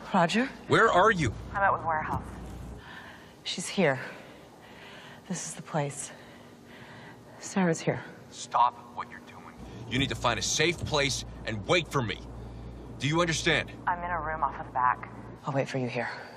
Roger? Where are you? I'm at warehouse. She's here. This is the place. Sarah's here. Stop what you're doing. You need to find a safe place and wait for me. Do you understand? I'm in a room off of the back. I'll wait for you here.